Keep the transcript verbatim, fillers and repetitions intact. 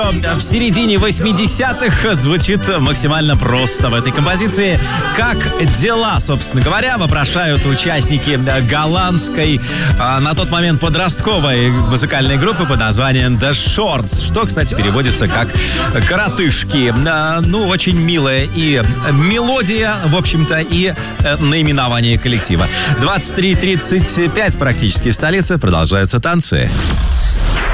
В середине восьмидесятых звучит максимально просто. В этой композиции «Как дела?», собственно говоря, вопрошают участники голландской, на тот момент подростковой музыкальной группы под названием The Shorts, что, кстати, переводится как «коротышки». Ну, очень милая и мелодия, в общем-то, и наименование коллектива. двадцать три тридцать пять практически в столице. Продолжаются танцы.